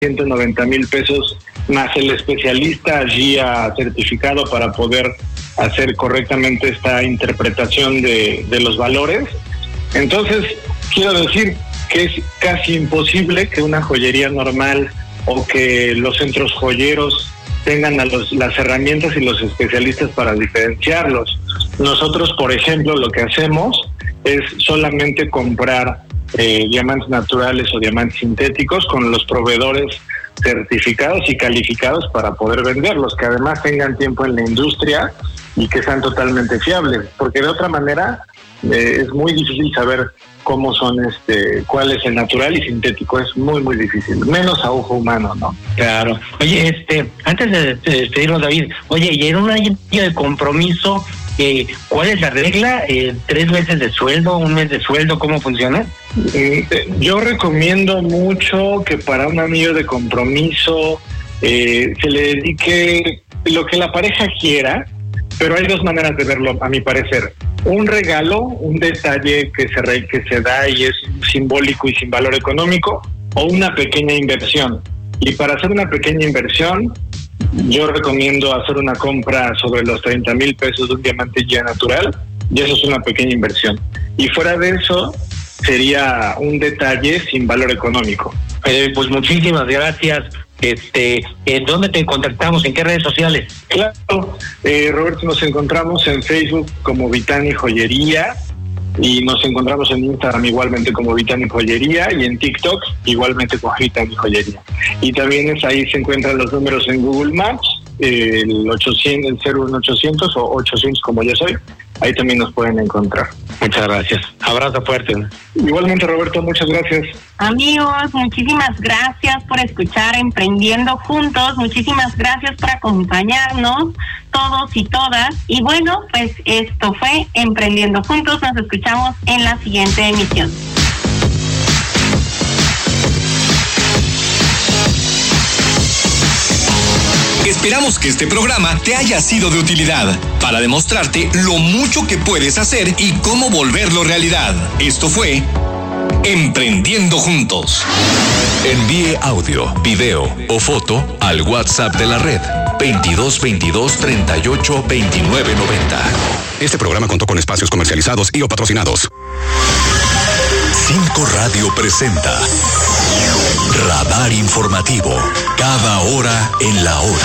190,000 pesos más el especialista guía certificado para poder hacer correctamente esta interpretación de los valores. Entonces, quiero decir que es casi imposible que una joyería normal o que los centros joyeros tengan las herramientas y los especialistas para diferenciarlos. Nosotros, por ejemplo, lo que hacemos es solamente comprar diamantes naturales o diamantes sintéticos con los proveedores certificados y calificados para poder venderlos, que además tengan tiempo en la industria y que sean totalmente fiables, porque de otra manera es muy difícil saber cómo son, cuál es el natural y sintético. Es muy, muy difícil, menos a ojo humano, ¿no? Claro. Oye, antes de despedirnos, David, oye, y en un año de compromiso, ¿cuál es la regla? ¿3 meses de sueldo, 1 mes de sueldo? ¿Cómo funciona? Yo recomiendo mucho que para un anillo de compromiso se le dedique lo que la pareja quiera, pero hay 2 maneras de verlo, a mi parecer. Un regalo, un detalle que se da y es simbólico y sin valor económico, o una pequeña inversión. Y para hacer una pequeña inversión, yo recomiendo hacer una compra sobre los 30,000 pesos de un diamante ya natural, y eso es una pequeña inversión. Y fuera de eso, sería un detalle sin valor económico. Pues muchísimas gracias. ¿En dónde te contactamos? ¿En qué redes sociales? Claro, Roberto, nos encontramos en Facebook como Vitani Joyería y nos encontramos en Instagram igualmente como Vitani Joyería y en TikTok igualmente como Vitani Joyería. Y también ahí se encuentran los números en Google Maps, el 800, el 01800 o 800 como ya soy. Ahí también nos pueden encontrar. Muchas gracias. Abrazo fuerte. Igualmente, Roberto, muchas gracias. Amigos, muchísimas gracias por escuchar Emprendiendo Juntos. Muchísimas gracias por acompañarnos todos y todas. Y bueno, pues esto fue Emprendiendo Juntos. Nos escuchamos en la siguiente emisión. Esperamos que este programa te haya sido de utilidad para demostrarte lo mucho que puedes hacer y cómo volverlo realidad. Esto fue Emprendiendo Juntos. Envíe audio, video o foto al WhatsApp de la red 2222 38 29 90. Este programa contó con espacios comercializados y o patrocinados. 5 Radio presenta Radar Informativo, cada hora en la hora.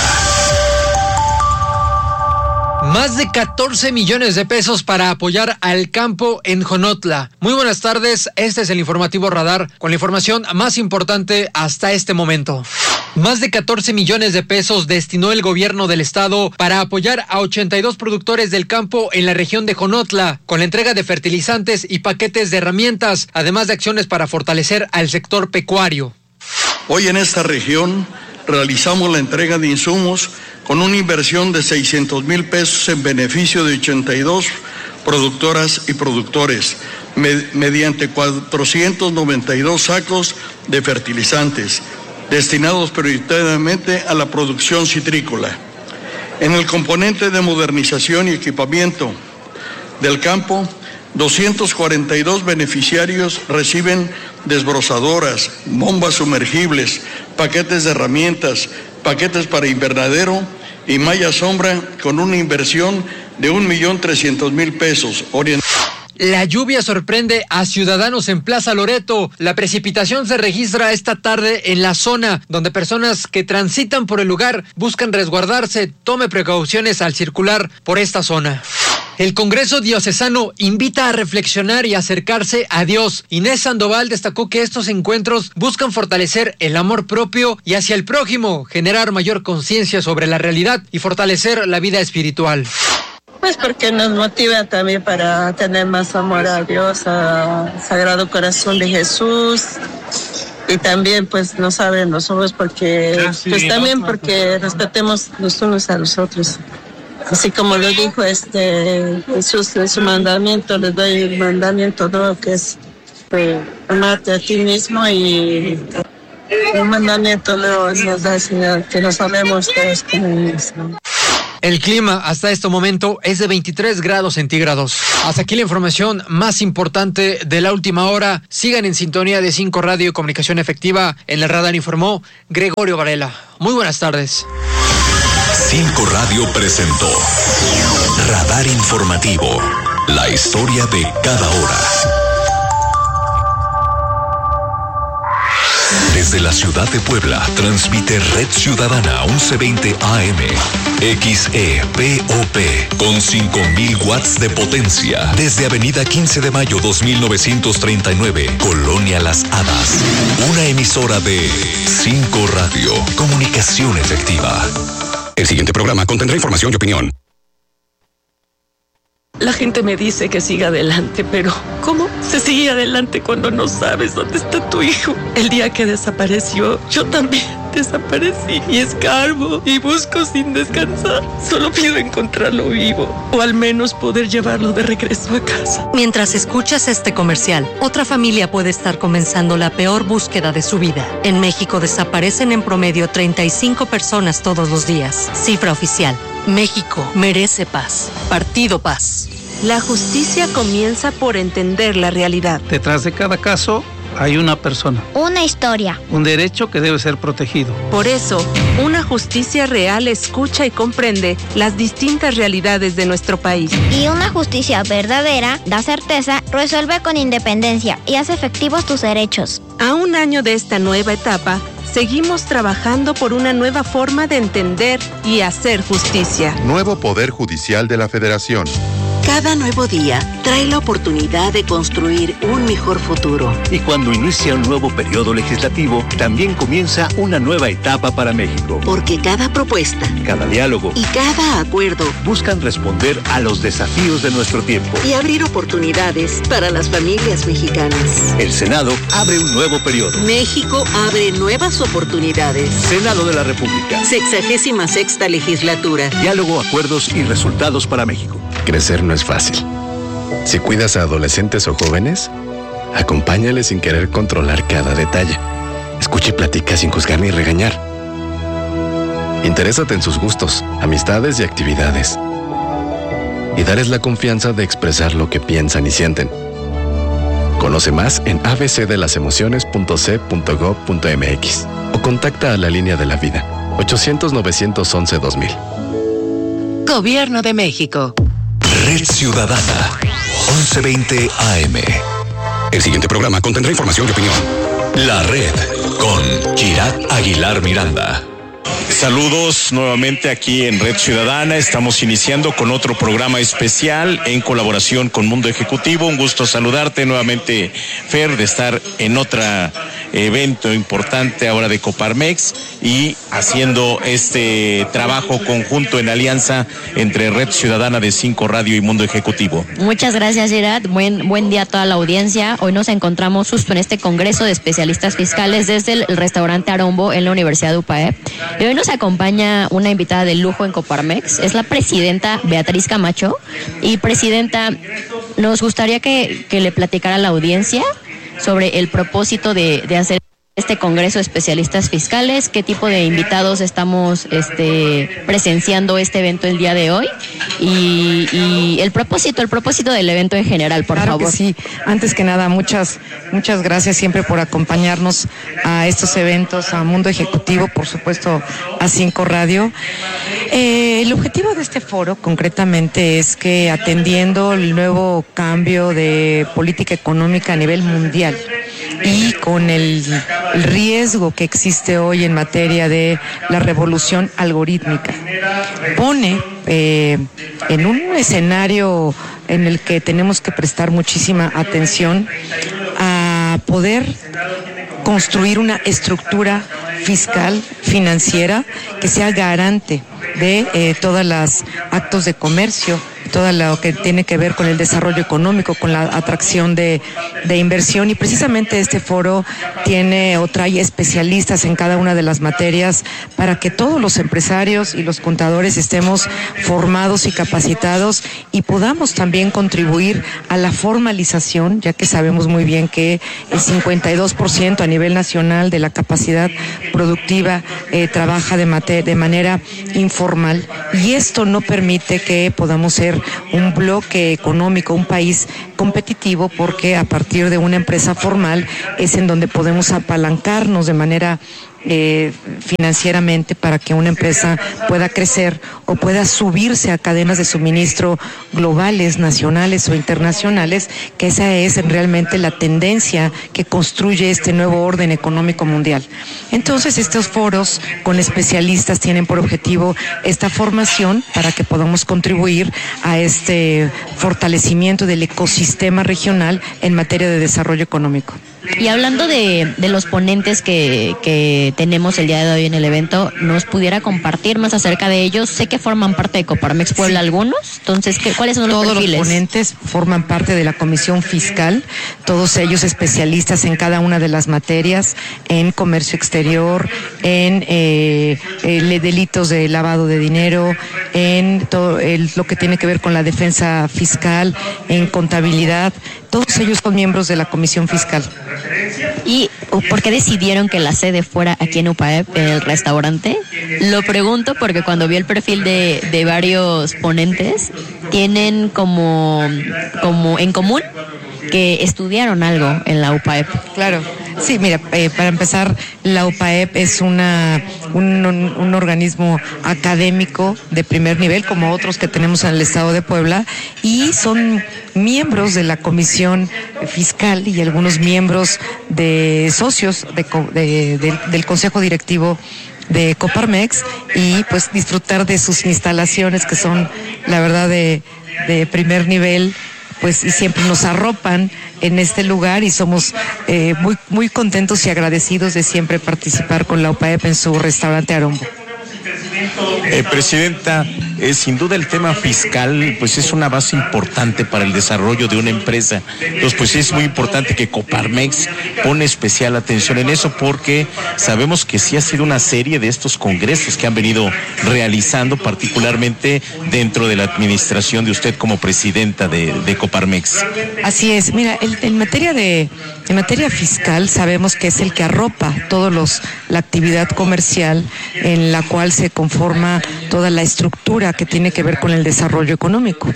Más de 14 millones de pesos para apoyar al campo en Jojutla. Muy buenas tardes, este es el informativo Radar con la información más importante hasta este momento. Más de 14 millones de pesos destinó el gobierno del estado para apoyar a 82 productores del campo en la región de Jojutla, con la entrega de fertilizantes y paquetes de herramientas, además de acciones para fortalecer al sector pecuario. Hoy en esta región realizamos la entrega de insumos con una inversión de 600,000 pesos en beneficio de 82 productoras y productores, mediante 492 sacos de fertilizantes, destinados prioritariamente a la producción citrícola. En el componente de modernización y equipamiento del campo, 242 beneficiarios reciben desbrozadoras, bombas sumergibles, paquetes de herramientas, paquetes para invernadero y malla sombra con una inversión de 1,300,000 pesos. La lluvia sorprende a ciudadanos en Plaza Loreto. La precipitación se registra esta tarde en la zona, donde personas que transitan por el lugar buscan resguardarse. Tome precauciones al circular por esta zona. El Congreso Diocesano invita a reflexionar y acercarse a Dios. Inés Sandoval destacó que estos encuentros buscan fortalecer el amor propio y hacia el prójimo, generar mayor conciencia sobre la realidad y fortalecer la vida espiritual. Pues porque nos motiva también para tener más amor a Dios, al Sagrado Corazón de Jesús. Y también pues nos abren los ojos porque, pues también porque respetemos los unos a los otros. Así como lo dijo Jesús en su mandamiento, les doy el mandamiento nuevo que es amarte a ti mismo, y un mandamiento nuevo nos da el Señor, que nos amemos todos como mismos. El clima hasta este momento es de 23 grados centígrados. Hasta aquí la información más importante de la última hora. Sigan en sintonía de 5 Radio y Comunicación Efectiva. En el radar informó Gregorio Varela. Muy buenas tardes. 5 Radio presentó Radar Informativo. La historia de cada hora. Desde la ciudad de Puebla, transmite Red Ciudadana 1120 AM, XEPOP, con 5,000 watts de potencia. Desde Avenida 15 de Mayo 2939, Colonia Las Hadas. Una emisora de 5 Radio, comunicación efectiva. El siguiente programa contendrá información y opinión. La gente me dice que siga adelante, pero ¿cómo se sigue adelante cuando no sabes dónde está tu hijo? El día que desapareció, yo también desaparecí y escarbo y busco sin descansar. Solo pido encontrarlo vivo o al menos poder llevarlo de regreso a casa. Mientras escuchas este comercial, otra familia puede estar comenzando la peor búsqueda de su vida. En México desaparecen en promedio 35 personas todos los días. Cifra oficial. México merece paz. Partido Paz. La justicia comienza por entender la realidad. Detrás de cada caso hay una persona. Una historia. Un derecho que debe ser protegido. Por eso, una justicia real escucha y comprende las distintas realidades de nuestro país. Y una justicia verdadera da certeza, resuelve con independencia y hace efectivos tus derechos. A un año de esta nueva etapa, seguimos trabajando por una nueva forma de entender y hacer justicia. Nuevo Poder Judicial de la Federación. Cada nuevo día trae la oportunidad de construir un mejor futuro. Y cuando inicia un nuevo periodo legislativo, también comienza una nueva etapa para México. Porque cada propuesta, cada diálogo y cada acuerdo buscan responder a los desafíos de nuestro tiempo y abrir oportunidades para las familias mexicanas. El Senado abre un nuevo periodo. México abre nuevas oportunidades. Senado de la República. 66ª legislatura. Diálogo, acuerdos y resultados para México. Crecer no es fácil. Si cuidas a adolescentes o jóvenes, acompáñales sin querer controlar cada detalle. Escucha y platica sin juzgar ni regañar. Interésate en sus gustos, amistades y actividades. Y darles la confianza de expresar lo que piensan y sienten. Conoce más en abcdelasemociones.c.gov.mx o contacta a la Línea de la Vida, 800-911-2000. Gobierno de México. Red Ciudadana 1120 AM. El siguiente programa contendrá información y opinión. La Red con Kirat Aguilar Miranda. Saludos nuevamente aquí en Red Ciudadana. Estamos iniciando con otro programa especial en colaboración con Mundo Ejecutivo. Un gusto saludarte nuevamente, Fer, de estar en otro evento importante ahora de Coparmex y haciendo este trabajo conjunto en alianza entre Red Ciudadana de 5 Radio y Mundo Ejecutivo. Muchas gracias, Gerard. Buen día a toda la audiencia. Hoy nos encontramos justo en este congreso de especialistas fiscales desde el restaurante Arombo en la Universidad de UPAEP. Y hoy nos acompaña una invitada de lujo en Coparmex, es la presidenta Beatriz Camacho. Y presidenta, nos gustaría que le platicara a la audiencia sobre el propósito de hacer este congreso de especialistas fiscales, qué tipo de invitados estamos presenciando este evento el día de hoy y el propósito del evento en general, por favor. Claro que sí. Antes que nada, muchas gracias siempre por acompañarnos a estos eventos, a Mundo Ejecutivo, por supuesto a 5 Radio. El objetivo de este foro concretamente es que, atendiendo el nuevo cambio de política económica a nivel mundial y con el riesgo que existe hoy en materia de la revolución algorítmica, pone en un escenario en el que tenemos que prestar muchísima atención a poder construir una estructura fiscal, financiera, que sea garante de todos los actos de comercio todo lo que tiene que ver con el desarrollo económico, con la atracción de inversión, y precisamente este foro tiene o trae especialistas en cada una de las materias para que todos los empresarios y los contadores estemos formados y capacitados y podamos también contribuir a la formalización, ya que sabemos muy bien que el 52% a nivel nacional de la capacidad productiva trabaja de manera informal, y esto no permite que podamos ser un bloque económico, un país competitivo, porque a partir de una empresa formal es en donde podemos apalancarnos de manera financieramente para que una empresa pueda crecer o pueda subirse a cadenas de suministro globales, nacionales o internacionales, que esa es realmente la tendencia que construye este nuevo orden económico mundial. Entonces, estos foros con especialistas tienen por objetivo esta formación para que podamos contribuir a este fortalecimiento del ecosistema regional en materia de desarrollo económico. Y hablando de los ponentes que tenemos el día de hoy en el evento, ¿nos pudiera compartir más acerca de ellos? Sé que forman parte de Coparmex Puebla, sí. Algunos, entonces, ¿cuáles son los perfiles? Todos los ponentes forman parte de la Comisión Fiscal, todos ellos especialistas en cada una de las materias, en comercio exterior, en delitos de lavado de dinero, en todo lo que tiene que ver con la defensa fiscal, en contabilidad. Todos ellos son miembros de la Comisión Fiscal. ¿Y por qué decidieron que la sede fuera aquí en UPAEP, en el restaurante? Lo pregunto porque cuando vi el perfil de varios ponentes, tienen como en común que estudiaron algo en la UPAEP. Claro. Sí, mira, para empezar, la UPAEP es un organismo académico de primer nivel, como otros que tenemos en el estado de Puebla, y son miembros de la Comisión Fiscal y algunos miembros de socios del Consejo Directivo de Coparmex, y pues disfrutar de sus instalaciones, que son, la verdad, de primer nivel, pues, y siempre nos arropan en este lugar, y somos muy, muy contentos y agradecidos de siempre participar con la UPAEP en su restaurante Arombo. Presidenta, sin duda el tema fiscal pues es una base importante para el desarrollo de una empresa. Entonces pues es muy importante que Coparmex pone especial atención en eso, porque sabemos que sí ha sido una serie de estos congresos que han venido realizando, particularmente dentro de la administración de usted como presidenta de Coparmex. Así es. Mira, en materia fiscal sabemos que es el que arropa la actividad comercial, en la cual se conforma toda la estructura que tiene que ver con el desarrollo económico.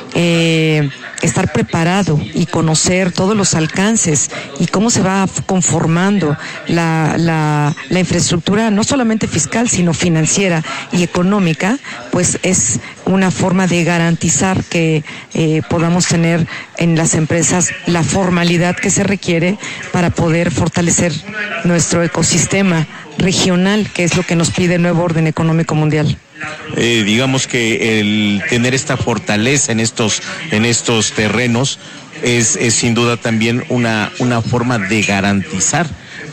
Estar preparado y conocer todos los alcances y cómo se va conformando la infraestructura, no solamente fiscal, sino financiera y económica, pues es una forma de garantizar que podamos tener en las empresas la formalidad que se requiere para poder fortalecer nuestro ecosistema regional, que es lo que nos pide el nuevo orden económico mundial. Digamos que el tener esta fortaleza en estos terrenos es sin duda también una forma de garantizar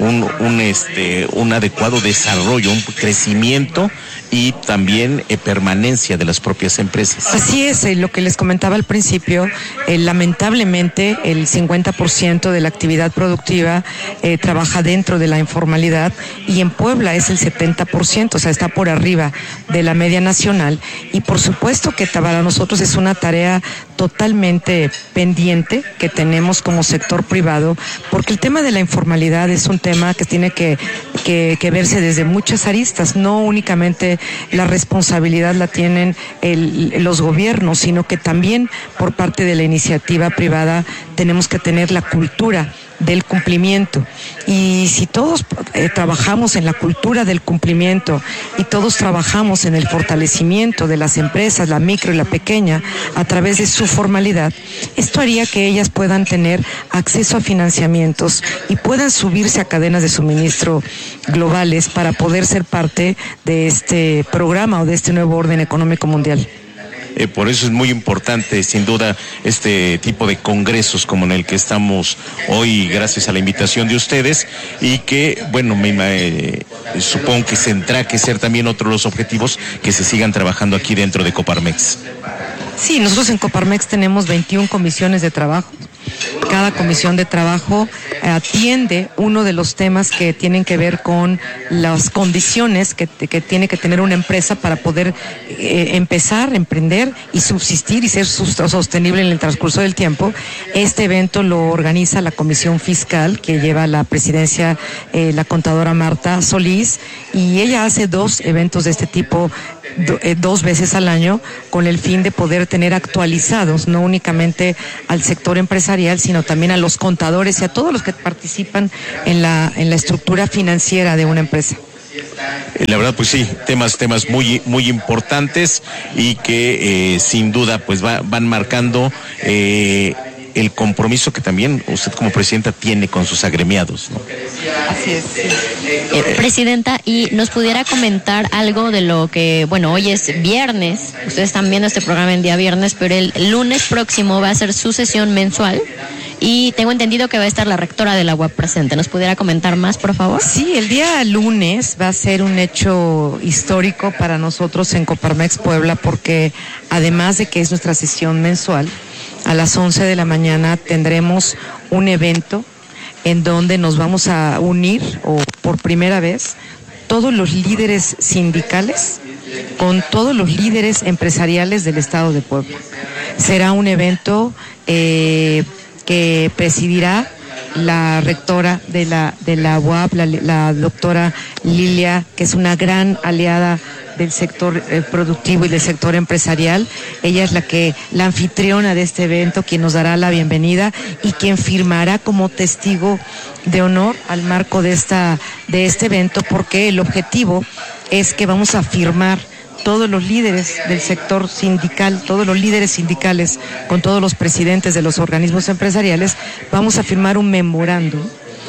un adecuado desarrollo, un crecimiento y también permanencia de las propias empresas. Así es, lo que les comentaba al principio, lamentablemente el 50% de la actividad productiva trabaja dentro de la informalidad, y en Puebla es el 70%, o sea, está por arriba de la media nacional, y por supuesto que para nosotros es una tarea totalmente pendiente que tenemos como sector privado, porque el tema de la informalidad es un tema que tiene que verse desde muchas aristas, no únicamente la responsabilidad la tienen los gobiernos, sino que también por parte de la iniciativa privada tenemos que tener la cultura del cumplimiento. Y si todos trabajamos en la cultura del cumplimiento y todos trabajamos en el fortalecimiento de las empresas, la micro y la pequeña, a través de su formalidad, esto haría que ellas puedan tener acceso a financiamientos y puedan subirse a cadenas de suministro globales para poder ser parte de este programa o de este nuevo orden económico mundial. Por eso es muy importante, sin duda, este tipo de congresos como en el que estamos hoy, gracias a la invitación de ustedes, y que, bueno, supongo que tendrá que ser también otro de los objetivos que se sigan trabajando aquí dentro de Coparmex. Sí, nosotros en Coparmex tenemos 21 comisiones de trabajo. Cada comisión de trabajo atiende uno de los temas que tienen que ver con las condiciones que tiene que tener una empresa para poder empezar, emprender y subsistir y ser sostenible en el transcurso del tiempo. Este evento lo organiza la Comisión Fiscal, que lleva la presidencia la contadora Marta Solís, y ella hace 2 eventos de este tipo 2 veces al año, con el fin de poder tener actualizados no únicamente al sector empresarial, sino también a los contadores y a todos los que participan en la estructura financiera de una empresa. La verdad, pues sí, temas muy importantes y que sin duda pues van marcando el compromiso que también usted como presidenta tiene con sus agremiados, ¿no? Así es. Presidenta, ¿y nos pudiera comentar algo de lo que, bueno, hoy es viernes, ustedes están viendo este programa en día viernes, pero el lunes próximo va a ser su sesión mensual y tengo entendido que va a estar la rectora de la UAP presente? ¿Nos pudiera comentar más, por favor? Sí, el día lunes va a ser un hecho histórico para nosotros en Coparmex Puebla, porque además de que es nuestra sesión mensual, a las 11 de la mañana tendremos un evento en donde nos vamos a unir, o por primera vez, todos los líderes sindicales con todos los líderes empresariales del estado de Puebla. Será un evento que presidirá la rectora de la UAP, la doctora Lilia, que es una gran aliada del sector productivo y del sector empresarial. Ella es la anfitriona de este evento, quien nos dará la bienvenida y quien firmará como testigo de honor al marco de este evento, porque el objetivo es que vamos a firmar todos los líderes del sector sindical, todos los líderes sindicales, con todos los presidentes de los organismos empresariales, vamos a firmar un memorándum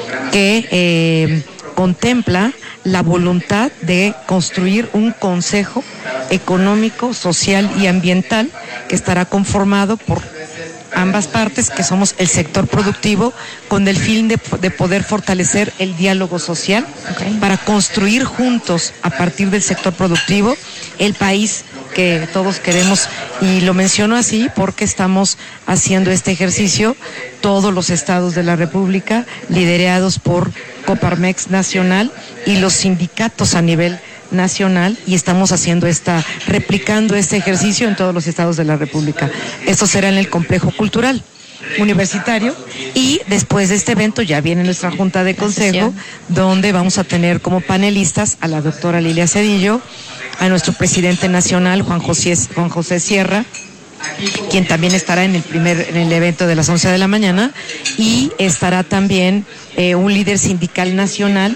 que contempla la voluntad de construir un consejo económico, social y ambiental que estará conformado por ambas partes, que somos el sector productivo, con el fin de poder fortalecer el diálogo social, para construir juntos, a partir del sector productivo, el país que todos queremos. Y lo menciono así porque estamos haciendo este ejercicio todos los estados de la República, liderados por Coparmex Nacional y los sindicatos a nivel nacional, y estamos replicando este ejercicio en todos los estados de la República. Esto será en el complejo cultural universitario, y después de este evento ya viene nuestra junta de consejo, donde vamos a tener como panelistas a la doctora Lilia Cedillo, a nuestro presidente nacional Juan José Sierra, quien también estará en el evento de las 11 de la mañana, y estará también un líder sindical nacional.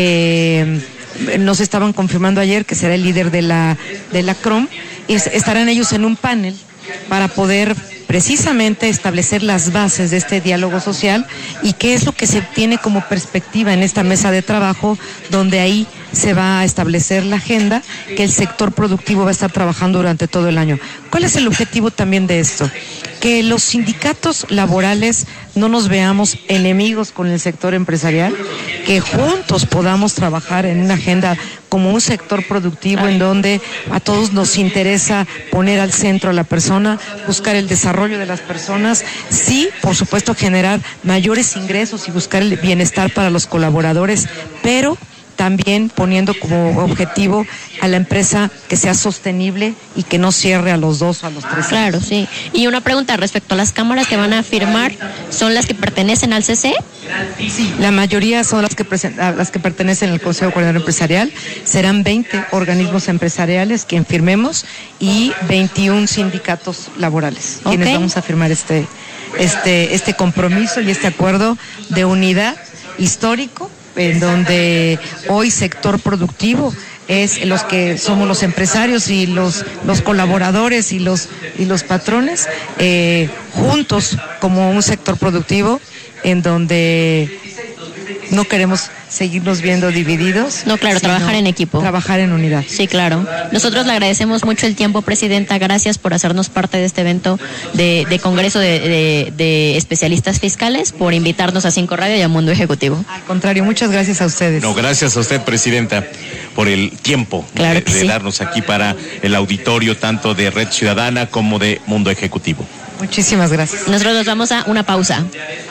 Nos estaban confirmando ayer que será el líder de la CROM, y estarán ellos en un panel para poder precisamente establecer las bases de este diálogo social y qué es lo que se tiene como perspectiva en esta mesa de trabajo, donde ahí se va a establecer la agenda que el sector productivo va a estar trabajando durante todo el año. ¿Cuál es el objetivo también de esto? Que los sindicatos laborales no nos veamos enemigos con el sector empresarial, que juntos podamos trabajar en una agenda como un sector productivo en donde a todos nos interesa poner al centro a la persona, buscar el desarrollo de las personas, sí, por supuesto, generar mayores ingresos y buscar el bienestar para los colaboradores, pero también poniendo como objetivo a la empresa que sea sostenible y que no cierre a los 2 o a los 3 años. Claro, sí. Y una pregunta respecto a las cámaras que van a firmar, ¿son las que pertenecen al CC? Sí, la mayoría son las que pertenecen al Consejo Coordinador Empresarial. Serán 20 organismos empresariales quien firmemos y 21 sindicatos laborales, quienes vamos a firmar este compromiso y este acuerdo de unidad histórico, en donde hoy sector productivo es los que somos los empresarios y los colaboradores y los patrones, juntos como un sector productivo, en donde no queremos seguirnos viendo divididos. No, claro, trabajar en equipo. Trabajar en unidad. Sí, claro. Nosotros le agradecemos mucho el tiempo, Presidenta. Gracias por hacernos parte de este evento de Congreso de Especialistas Fiscales, por invitarnos a 5 Radio y a Mundo Ejecutivo. Al contrario, muchas gracias a ustedes. No, gracias a usted, Presidenta, por el tiempo de darnos aquí para el auditorio, tanto de Red Ciudadana como de Mundo Ejecutivo. Muchísimas gracias. Nosotros nos vamos a una pausa.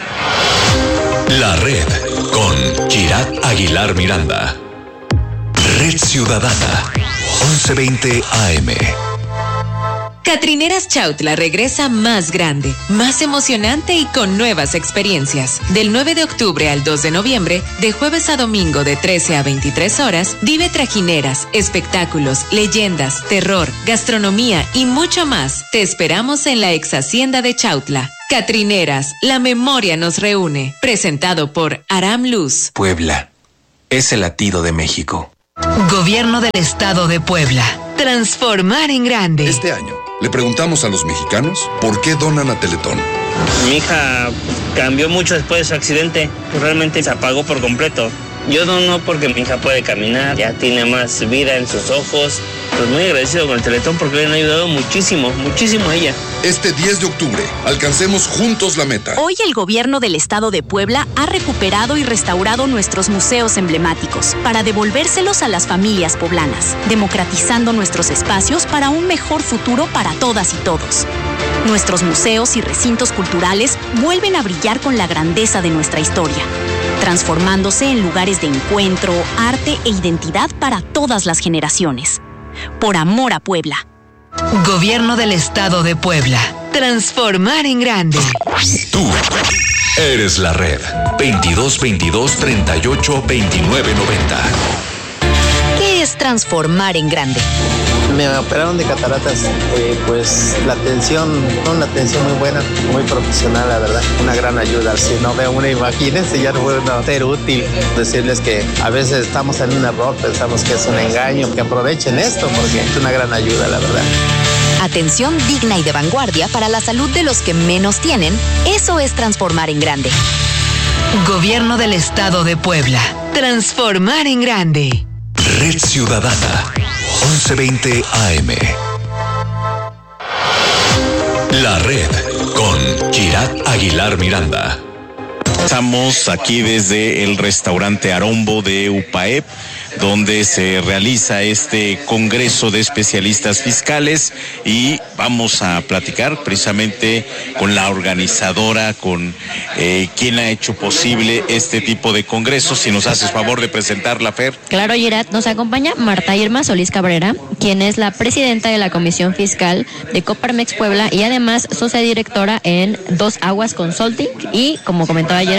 La Red con Girat Aguilar Miranda. Red Ciudadana, 11:20 AM. Catrineras Chautla regresa más grande, más emocionante y con nuevas experiencias. Del 9 de octubre al 2 de noviembre, de jueves a domingo de 13 a 23 horas, vive trajineras, espectáculos, leyendas, terror, gastronomía y mucho más. Te esperamos en la ex hacienda de Chautla. Catrineras, la memoria nos reúne. Presentado por Aram Luz. Puebla es el latido de México. Gobierno del Estado de Puebla. Transformar en grande. Este año le preguntamos a los mexicanos por qué donan a Teletón. Mi hija cambió mucho después de su accidente. Realmente se apagó por completo. Yo dono porque mi hija puede caminar, ya tiene más vida en sus ojos. Pues muy agradecido con el Teletón porque le han ayudado muchísimo, muchísimo a ella. Este 10 de octubre, alcancemos juntos la meta. Hoy el gobierno del Estado de Puebla ha recuperado y restaurado nuestros museos emblemáticos para devolvérselos a las familias poblanas, democratizando nuestros espacios para un mejor futuro para todas y todos. Nuestros museos y recintos culturales vuelven a brillar con la grandeza de nuestra historia, transformándose en lugares de encuentro, arte e identidad para todas las generaciones. Por amor a Puebla. Gobierno del Estado de Puebla. Transformar en grande. Tú eres la Red. 2222-382990. ¿Qué es transformar en grande? Me operaron de cataratas, pues la atención, una atención muy buena, muy profesional, la verdad, una gran ayuda. Si no veo una, imagínense, ya no puedo ser útil. Decirles que a veces estamos en un error, pensamos que es un engaño, que aprovechen esto porque es una gran ayuda, la verdad. Atención digna y de vanguardia para la salud de los que menos tienen, eso es transformar en grande. Gobierno del Estado de Puebla. Transformar en grande. Red Ciudadana, 11:20 AM. La Red con Girat Aguilar Miranda. Estamos aquí desde el restaurante Arombo de UPAEP, donde se realiza este Congreso de Especialistas Fiscales, y vamos a platicar precisamente con la organizadora, con quien ha hecho posible este tipo de congresos. Si nos haces favor de presentarla, Fer. Claro, Girat, nos acompaña Marta Irma Solís Cabrera, quien es la presidenta de la Comisión Fiscal de Coparmex Puebla y además socia directora en Dos Aguas Consulting, y como comentaba Girat,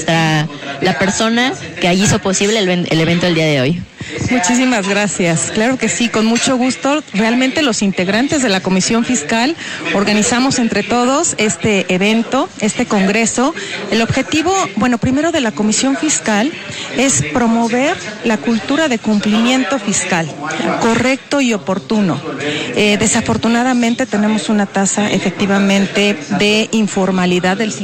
la persona que hizo posible el evento del día de hoy. Muchísimas gracias. Claro que sí, con mucho gusto. Realmente los integrantes de la Comisión Fiscal organizamos entre todos este evento, este congreso. El objetivo, primero de la Comisión Fiscal es promover la cultura de cumplimiento fiscal, correcto y oportuno. Desafortunadamente tenemos una tasa efectivamente de informalidad del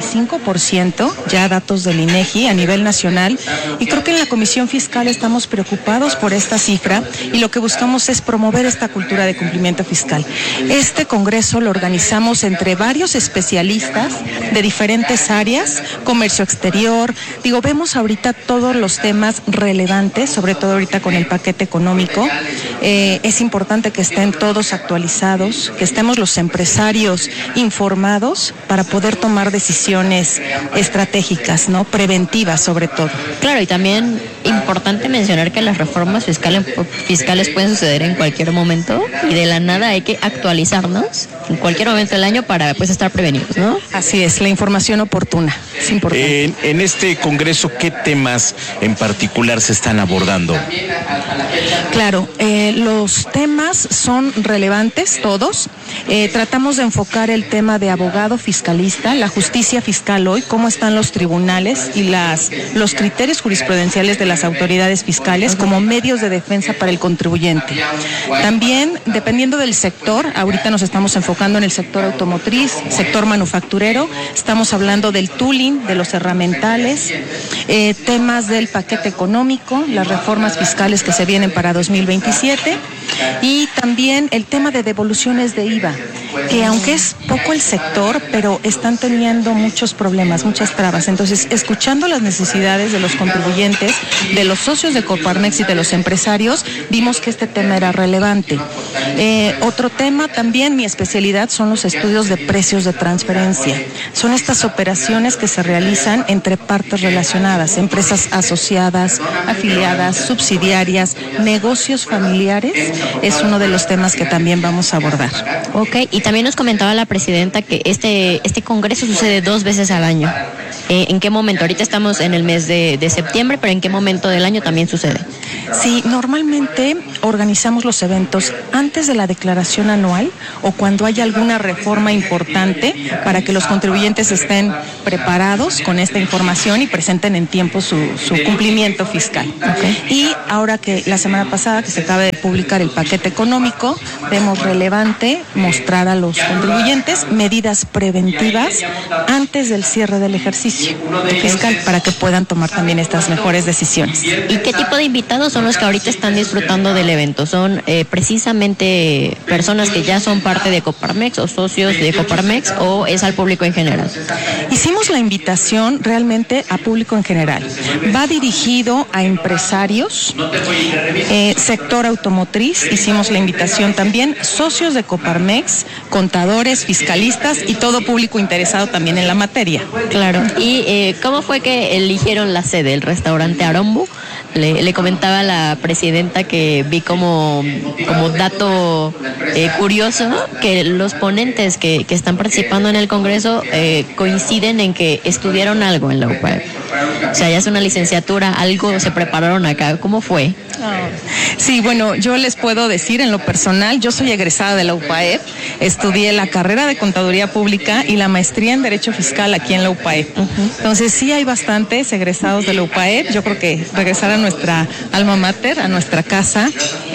55%, ya datos del INEGI a nivel nacional, y creo que en la Comisión Fiscal estamos preocupados por esta cifra y lo que buscamos es promover esta cultura de cumplimiento fiscal. Este congreso lo organizamos entre varios especialistas de diferentes áreas, comercio exterior, vemos ahorita todos los temas relevantes, sobre todo ahorita con el paquete económico. Es importante que estén todos actualizados, que estemos los empresarios informados para poder tomar decisiones estratégicas, ¿no? Preventivas sobre todo. Claro, y también importante mencionar que las reformas fiscales pueden suceder en cualquier momento y de la nada hay que actualizarnos en cualquier momento del año para estar prevenidos, ¿no? Así es, la información oportuna es importante. En este congreso, ¿qué temas en particular se están abordando? Claro, los temas son relevantes todos. Tratamos de enfocar el tema de abogado fiscalista, la justicia fiscal hoy, cómo están los tribunales y los criterios jurisprudenciales de las autoridades fiscales fiscales como medios de defensa para el contribuyente. También, dependiendo del sector, ahorita nos estamos enfocando en el sector automotriz, sector manufacturero, estamos hablando del tooling, de los herramientales, temas del paquete económico, las reformas fiscales que se vienen para 2027 y también el tema de devoluciones de IVA, que aunque es poco el sector, pero están teniendo muchos problemas, muchas trabas. Entonces, escuchando las necesidades de los contribuyentes, de los socios de Coparmex y de los empresarios, vimos que este tema era relevante. Otro tema también, mi especialidad, son los estudios de precios de transferencia. Son estas operaciones que se realizan entre partes relacionadas, empresas asociadas, afiliadas, subsidiarias, negocios familiares. Es uno de los temas que también vamos a abordar. Ok, y también nos comentaba la presidenta que este congreso sucede 2 veces al año. ¿En qué momento? Ahorita estamos en el mes de septiembre, pero ¿en qué momento del año también sucede? Sí, normalmente organizamos los eventos antes de la declaración anual o cuando haya alguna reforma importante para que los contribuyentes estén preparados con esta información y presenten en tiempo su cumplimiento fiscal. Okay. Y ahora que la semana pasada que se acaba de publicar el paquete económico, vemos relevante mostrar a los contribuyentes medidas preventivas antes del cierre del ejercicio fiscal para que puedan tomar también estas mejores decisiones. ¿Y qué tipo de invitados son los que ahorita están disfrutando del evento? ¿Son precisamente personas que ya son parte de Coparmex o socios de Coparmex o es al público en general? Hicimos la invitación realmente a público en general. Va dirigido a empresarios, sector automotriz, hicimos la invitación también, socios de Coparmex, contadores, fiscalistas y todo público interesado también en la materia. Claro. ¿Y cómo fue que eligieron la sede, el restaurante Arombo? Le comentaba a la presidenta que vi como dato curioso que los ponentes que están participando en el Congreso coinciden en que estudiaron algo en la UPAEP. O sea, ya es una licenciatura, algo se prepararon acá. ¿Cómo fue? Sí, bueno, yo les puedo decir en lo personal, yo soy egresada de la UPAEP, estudié la carrera de Contaduría Pública y la maestría en Derecho Fiscal aquí en la UPAEP. Entonces sí hay bastantes egresados de la UPAEP. Yo creo que regresar a nuestra alma mater, a nuestra casa,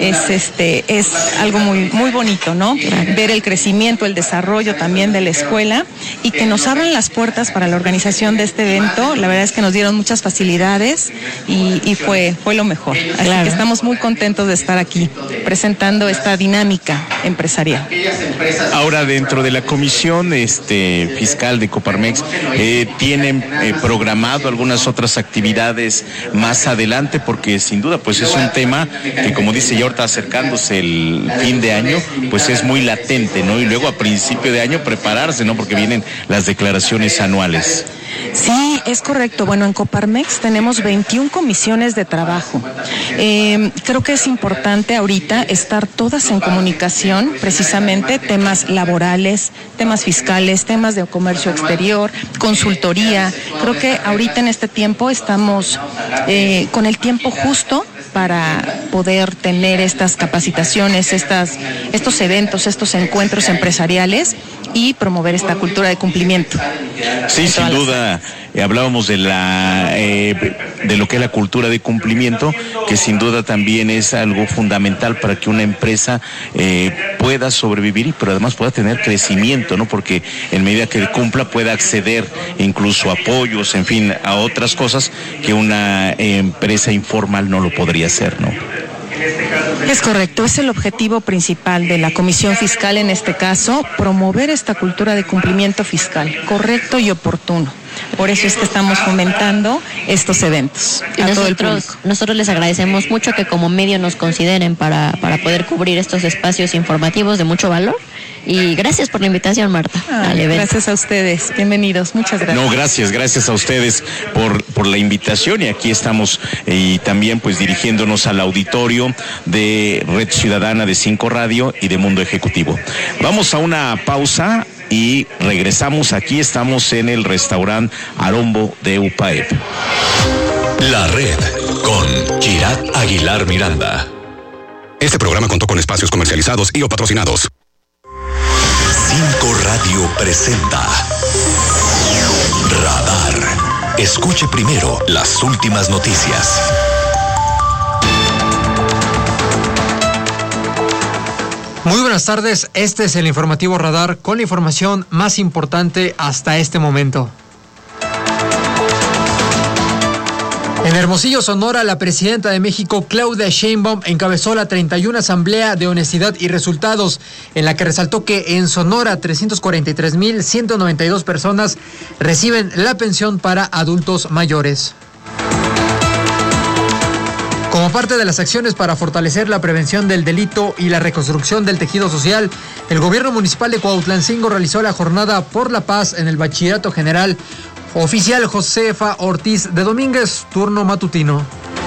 es algo muy, muy bonito, ¿no? Ver el crecimiento, el desarrollo también de la escuela y que nos abran las puertas para la organización de este evento. La verdad es que nos dieron muchas facilidades y fue lo mejor. Así que estamos muy contentos de estar aquí presentando esta dinámica empresarial. Ahora, dentro de la comisión fiscal de Coparmex, ¿tienen programado algunas otras actividades más adelante? Porque sin duda pues es un tema que, como dice ya ahorita acercándose el fin de año, pues es muy latente, ¿no? Y luego a principio de año prepararse, ¿no? Porque vienen las declaraciones anuales. Sí, es correcto. Bueno, en Coparmex tenemos 21 comisiones de trabajo. Creo que es importante ahorita estar todas en comunicación, precisamente temas laborales, temas fiscales, temas de comercio exterior, consultoría. Creo que ahorita en este tiempo estamos con el tiempo justo para poder tener estas capacitaciones, estos eventos, estos encuentros empresariales y promover esta cultura de cumplimiento. Sí, sin duda, hablábamos de lo que es la cultura de cumplimiento, que sin duda también es algo fundamental para que una empresa pueda sobrevivir, pero además pueda tener crecimiento, ¿no? Porque en medida que cumpla pueda acceder incluso a apoyos, en fin, a otras cosas que una empresa informal no lo podría hacer, ¿no? Es correcto, es el objetivo principal de la Comisión Fiscal en este caso, promover esta cultura de cumplimiento fiscal, correcto y oportuno. Por eso es que estamos fomentando estos eventos a todo el público. Nosotros les agradecemos mucho que como medio nos consideren para poder cubrir estos espacios informativos de mucho valor. Y gracias por la invitación, Marta. Gracias a ustedes, bienvenidos, muchas gracias. No, gracias a ustedes por la invitación, y aquí estamos y también pues dirigiéndonos al auditorio de Red Ciudadana de 5 Radio y de Mundo Ejecutivo. Vamos a una pausa y regresamos. Aquí estamos en el restaurante Arombo de UPAEP. La Red con Girat Aguilar Miranda. Este programa contó con espacios comercializados y o patrocinados. 5 Radio presenta Radar. Escuche primero las últimas noticias. Muy buenas tardes, este es el informativo Radar con la información más importante hasta este momento. En Hermosillo, Sonora, la presidenta de México, Claudia Sheinbaum, encabezó la 31 Asamblea de Honestidad y Resultados, en la que resaltó que en Sonora 343,192 personas reciben la pensión para adultos mayores. Como parte de las acciones para fortalecer la prevención del delito y la reconstrucción del tejido social, el gobierno municipal de Cuautlancingo realizó la Jornada por la Paz en el Bachillerato General Oficial Josefa Ortiz de Domínguez, turno matutino.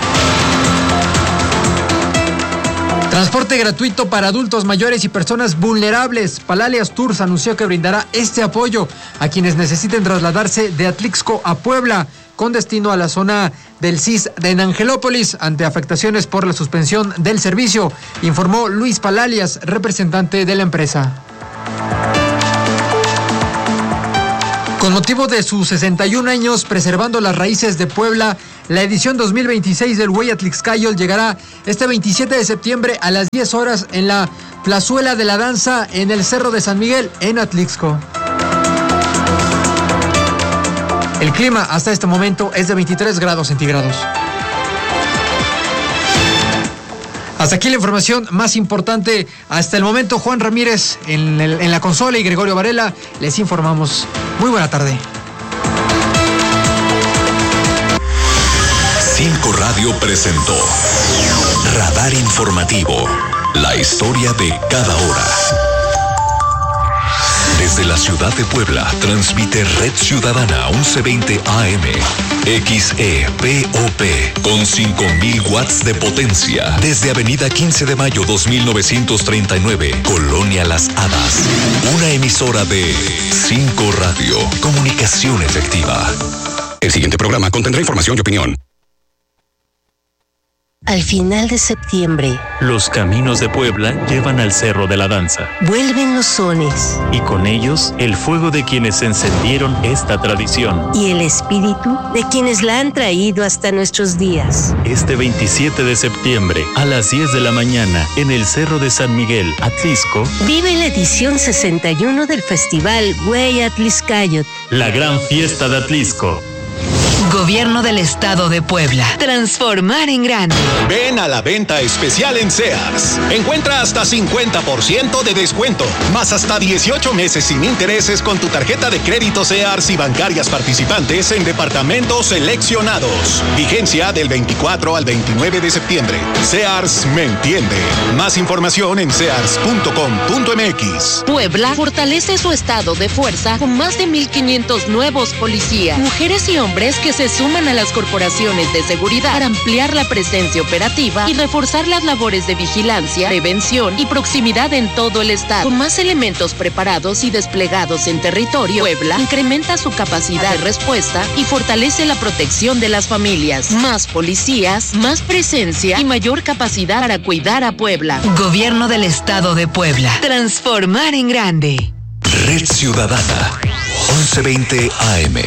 Transporte gratuito para adultos mayores y personas vulnerables. Palalias Tours anunció que brindará este apoyo a quienes necesiten trasladarse de Atlixco a Puebla con destino a la zona del CIS de Angelópolis ante afectaciones por la suspensión del servicio, informó Luis Palalias, representante de la empresa. Con motivo de sus 61 años preservando las raíces de Puebla, la edición 2026 del Güey Atlixcáyotl llegará este 27 de septiembre a las 10 horas en la Plazuela de la Danza en el Cerro de San Miguel, en Atlixco. El clima hasta este momento es de 23 grados centígrados. Hasta aquí la información más importante hasta el momento. Juan Ramírez en la consola y Gregorio Varela les informamos. Muy buena tarde. 5 Radio presentó Radar Informativo, la historia de cada hora. Desde la ciudad de Puebla, transmite Red Ciudadana 1120 AM, XEPOP, con 5,000 watts de potencia. Desde Avenida 15 de Mayo 2939, Colonia Las Hadas. Una emisora de 5 Radio, comunicación efectiva. El siguiente programa contendrá información y opinión. Al final de septiembre, los caminos de Puebla llevan al Cerro de la Danza. Vuelven los sones. Y con ellos, el fuego de quienes encendieron esta tradición. Y el espíritu de quienes la han traído hasta nuestros días. Este 27 de septiembre, a las 10 de la mañana, en el Cerro de San Miguel, Atlixco, vive la edición 61 del Festival Güey Atlixcáyotl. La gran fiesta de Atlixco. Gobierno del Estado de Puebla. Transformar en grande. Ven a la venta especial en Sears. Encuentra hasta 50% de descuento, más hasta 18 meses sin intereses con tu tarjeta de crédito Sears y bancarias participantes en departamentos seleccionados. Vigencia del 24 al 29 de septiembre. Sears me entiende. Más información en sears.com.mx. Puebla fortalece su estado de fuerza con más de 1,500 nuevos policías, mujeres y hombres que se suman a las corporaciones de seguridad para ampliar la presencia operativa y reforzar las labores de vigilancia, prevención y proximidad en todo el estado. Con más elementos preparados y desplegados en territorio, Puebla incrementa su capacidad de respuesta y fortalece la protección de las familias. Más policías, más presencia y mayor capacidad para cuidar a Puebla. Gobierno del Estado de Puebla. Transformar en grande. Red Ciudadana 1120 AM.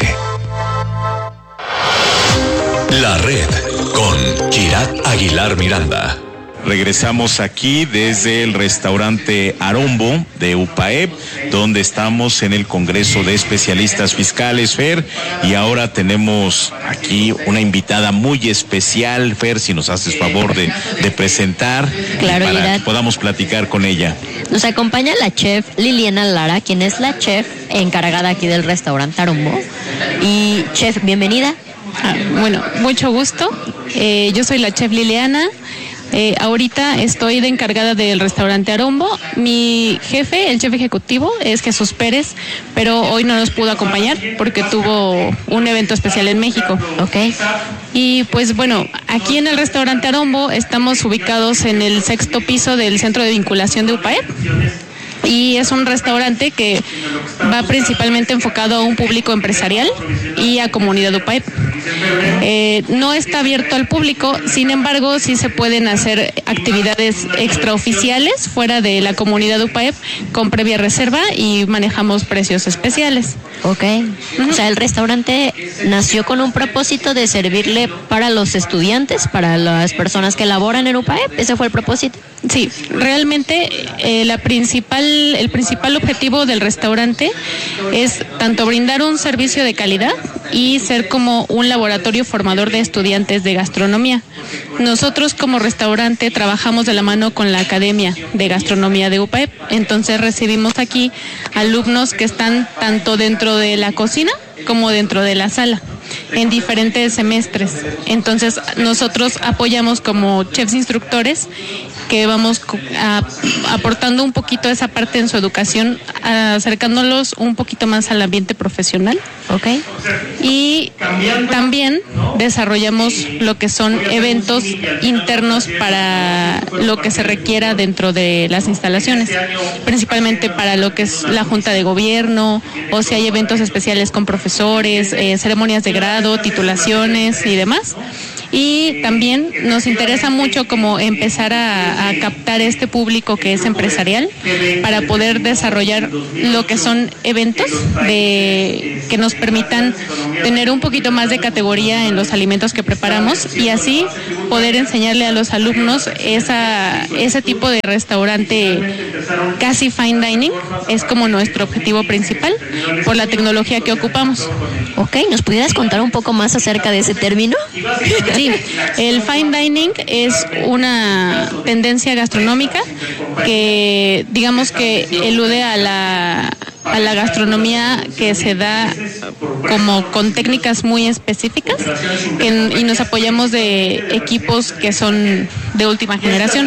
La Red con Kirat Aguilar Miranda. Regresamos aquí desde el restaurante Arombo de UPAEP, donde estamos en el Congreso de Especialistas Fiscales, Fer, y ahora tenemos aquí una invitada muy especial, Fer, si nos haces favor de presentar, claro, para que podamos platicar con ella. Nos acompaña la chef Liliana Lara, quien es la chef encargada aquí del restaurante Arombo. Y chef, bienvenida. Bueno, mucho gusto. Yo soy la chef Liliana. Ahorita estoy de encargada del restaurante Arombo. Mi jefe, el chef ejecutivo, es Jesús Pérez, pero hoy no nos pudo acompañar porque tuvo un evento especial en México. Ok. Y pues bueno, aquí en el restaurante Arombo estamos ubicados en el 6º piso del Centro de Vinculación de UPAEP. Y es un restaurante que va principalmente enfocado a un público empresarial y a comunidad UPAEP. No está abierto al público, sin embargo, sí se pueden hacer actividades extraoficiales fuera de la comunidad UPAEP con previa reserva y manejamos precios especiales. Ok. O sea, el restaurante nació con un propósito de servirle para los estudiantes, para las personas que laboran en UPAEP. ¿Ese fue el propósito? Sí, realmente el principal objetivo del restaurante es tanto brindar un servicio de calidad y ser como un laboratorio formador de estudiantes de gastronomía. Nosotros como restaurante trabajamos de la mano con la Academia de Gastronomía de UPAEP, entonces recibimos aquí alumnos que están tanto dentro de la cocina como dentro de la sala, en diferentes semestres. Entonces nosotros apoyamos como chefs instructores que vamos aportando un poquito esa parte en su educación, acercándolos un poquito más al ambiente profesional. Okay. Y también desarrollamos lo que son eventos internos para lo que se requiera dentro de las instalaciones, principalmente para lo que es la Junta de Gobierno, o si hay eventos especiales con profesores, ceremonias de grado, titulaciones y demás. Y también nos interesa mucho como empezar a captar este público que es empresarial para poder desarrollar lo que son eventos que nos permitan tener un poquito más de categoría en los alimentos que preparamos y así poder enseñarle a los alumnos ese tipo de restaurante casi fine dining. Es como nuestro objetivo principal por la tecnología que ocupamos. Ok, ¿nos pudieras contar un poco más acerca de ese término? Sí, el fine dining es una tendencia gastronómica que digamos que elude a la gastronomía que se da como con técnicas muy específicas y nos apoyamos de equipos que son de última generación.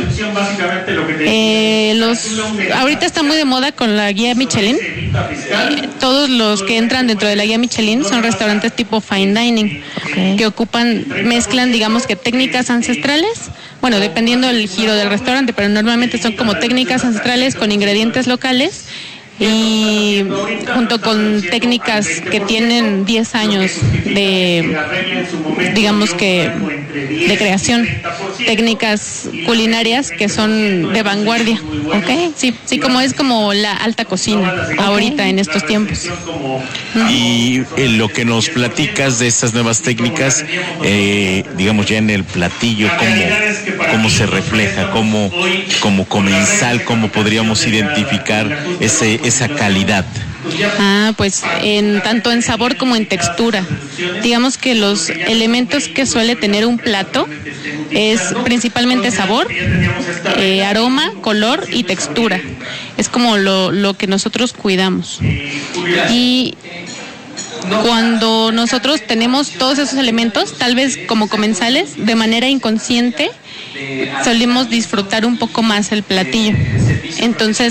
Ahorita está muy de moda con la guía Michelin. Todos los que entran dentro de la guía Michelin son restaurantes tipo fine dining, que mezclan digamos que técnicas ancestrales, bueno, dependiendo del giro del restaurante, pero normalmente son como técnicas ancestrales con ingredientes locales y junto con técnicas que tienen 10 años de, digamos que, de creación, técnicas culinarias que son de vanguardia. Okay. Sí, como es como la alta cocina ahorita en estos tiempos. Y lo que nos platicas de estas nuevas técnicas, digamos ya en el platillo, cómo se refleja, como comensal, cómo podríamos identificar esa calidad. Pues tanto en sabor como en textura. Digamos que los elementos que suele tener un plato es principalmente sabor, aroma, color y textura. Es como lo que nosotros cuidamos. Y cuando nosotros tenemos todos esos elementos, tal vez como comensales, de manera inconsciente, solemos disfrutar un poco más el platillo. Entonces,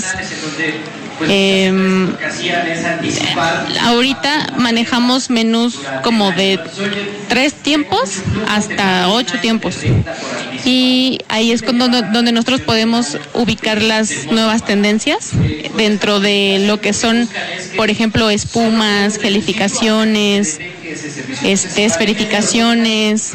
ahorita manejamos menús como de 3 tiempos hasta 8 tiempos y ahí es donde nosotros podemos ubicar las nuevas tendencias dentro de lo que son, por ejemplo, espumas, gelificaciones, esferificaciones,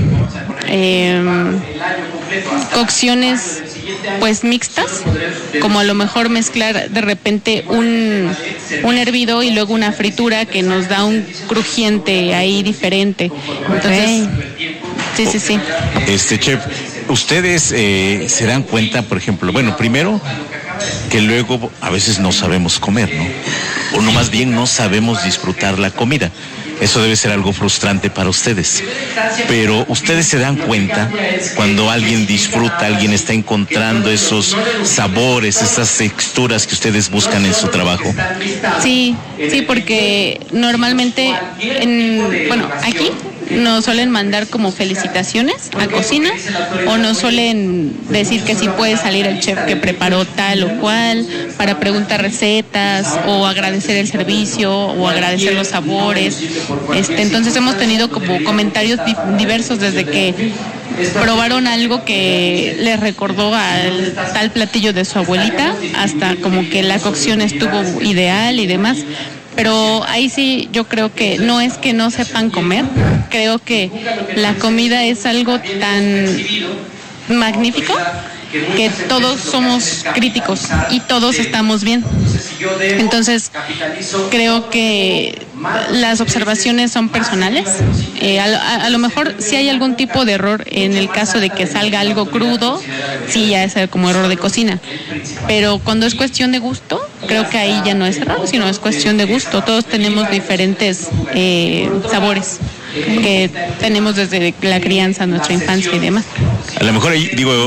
cocciones pues mixtas, como a lo mejor mezclar de repente un hervido y luego una fritura que nos da un crujiente ahí diferente. Entonces, sí. Chef, ustedes se dan cuenta, por ejemplo, bueno, primero que luego a veces no sabemos comer, ¿no? O no, más bien no sabemos disfrutar la comida. Eso debe ser algo frustrante para ustedes. Pero ustedes se dan cuenta cuando alguien disfruta, alguien está encontrando esos sabores, esas texturas que ustedes buscan en su trabajo. Sí, porque normalmente, aquí nos suelen mandar como felicitaciones a cocina o nos suelen decir que sí puede salir el chef que preparó tal o cual para preguntar recetas o agradecer el servicio o agradecer los sabores. Entonces hemos tenido como comentarios diversos desde que probaron algo que les recordó al tal platillo de su abuelita hasta como que la cocción estuvo ideal y demás. Pero ahí sí yo creo que no es que no sepan comer, creo que la comida es algo tan magnífico que todos somos críticos y todos estamos bien. Entonces, creo que las observaciones son personales. A lo mejor si hay algún tipo de error en el caso de que salga algo crudo, sí ya es como error de cocina. Pero cuando es cuestión de gusto, creo que ahí ya no es error, sino es cuestión de gusto. Todos tenemos diferentes sabores que tenemos desde la crianza, nuestra infancia y demás. A lo mejor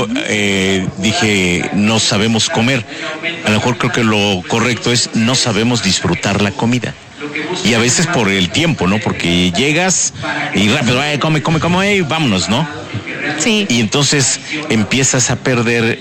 dije no sabemos comer. A lo mejor creo que lo correcto es no sabemos disfrutar la comida. Y a veces por el tiempo, ¿no? Porque llegas y rápido, come, y vámonos, ¿no? Sí. Y entonces empiezas a perder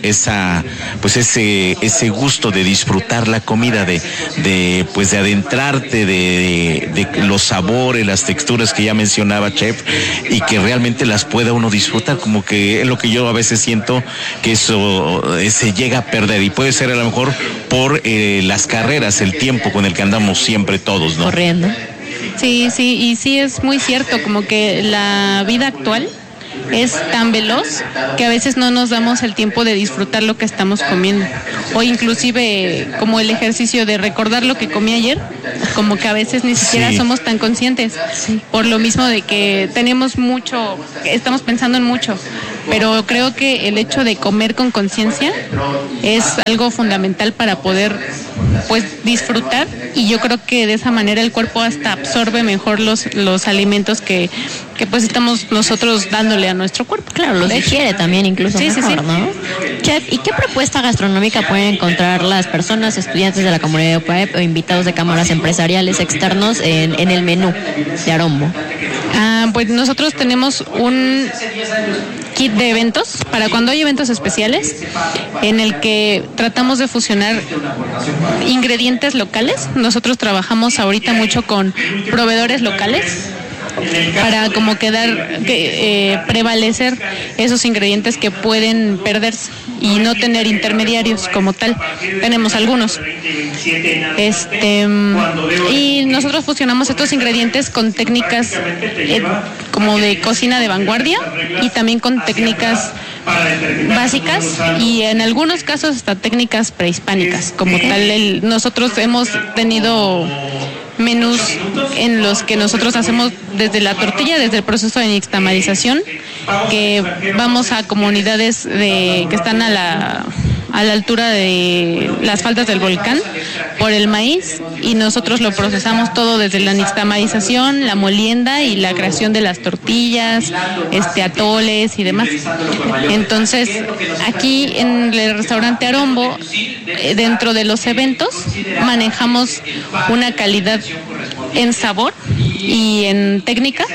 ese gusto de disfrutar la comida, de adentrarte de los sabores, las texturas que ya mencionaba Chef, y que realmente las pueda uno disfrutar, como que es lo que yo a veces siento que eso se llega a perder, y puede ser a lo mejor por las carreras, el tiempo con el que andamos siempre todos, ¿no? Corriendo. Sí, y sí es muy cierto, como que la vida actual es tan veloz que a veces no nos damos el tiempo de disfrutar lo que estamos comiendo, o inclusive como el ejercicio de recordar lo que comí ayer, como que a veces ni siquiera somos tan conscientes, por lo mismo de que tenemos mucho, estamos pensando en mucho, pero creo que el hecho de comer con conciencia es algo fundamental para poder disfrutar, y yo creo que de esa manera el cuerpo hasta absorbe mejor los alimentos que estamos nosotros dándole a nuestro cuerpo. Claro, los digiere también incluso mejor, ¿no? Chef, ¿y qué propuesta gastronómica pueden encontrar las personas, estudiantes de la comunidad de UPAEP o invitados de cámaras empresariales externos en el menú de Arombo? Pues nosotros tenemos un kit de eventos para cuando hay eventos especiales, en el que tratamos de fusionar ingredientes locales. Nosotros trabajamos ahorita mucho con proveedores locales para como prevalecer esos ingredientes que pueden perderse y no tener intermediarios como tal. Tenemos algunos. Y nosotros fusionamos estos ingredientes con técnicas como de cocina de vanguardia, y también con técnicas básicas, y en algunos casos hasta técnicas prehispánicas como tal. Nosotros hemos tenido menús en los que nosotros hacemos desde la tortilla, desde el proceso de nixtamalización, que vamos a comunidades que están a la altura de las faldas del volcán por el maíz, y nosotros lo procesamos todo desde la nixtamalización, la molienda y la creación de las tortillas, atoles y demás. Entonces, aquí en el restaurante Arombo, dentro de los eventos, manejamos una calidad en sabor y en técnica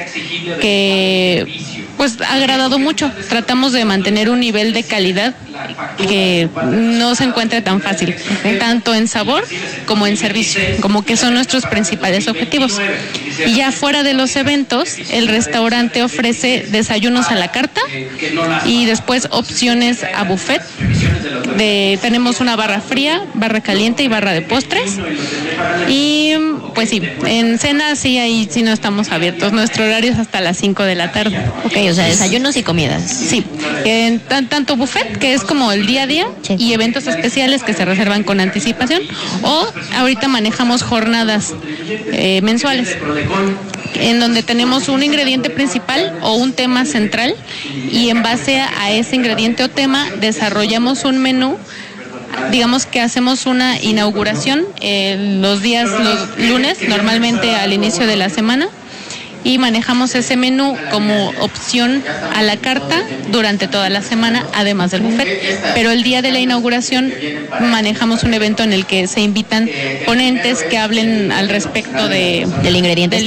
que ha agradado mucho. Tratamos de mantener un nivel de calidad que no se encuentre tan fácil, tanto en sabor como en servicio, como que son nuestros principales objetivos. Y ya fuera de los eventos, el restaurante ofrece desayunos a la carta y después opciones a buffet. Tenemos una barra fría, barra caliente y barra de postres. Y pues sí, en cena ahí sí no estamos abiertos. Nuestro horario es hasta las 5 de la tarde. Ok, o sea, desayunos y comidas. Sí, tanto buffet, que es como el día a día, y eventos especiales que se reservan con anticipación, o ahorita manejamos jornadas mensuales, en donde tenemos un ingrediente principal o un tema central, y en base a ese ingrediente o tema desarrollamos un menú. Digamos que hacemos una inauguración los lunes, normalmente al inicio de la semana, y manejamos ese menú como opción a la carta durante toda la semana, además del buffet. Pero el día de la inauguración manejamos un evento en el que se invitan ponentes que hablen al respecto del ingrediente.